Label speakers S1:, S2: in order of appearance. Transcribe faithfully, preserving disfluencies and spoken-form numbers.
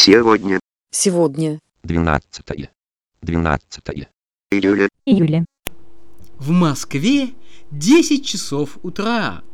S1: Сегодня.
S2: Сегодня.
S3: Двенадцатое. Двенадцатое.
S1: Июля.
S4: Июля.
S5: В Москве десять часов утра.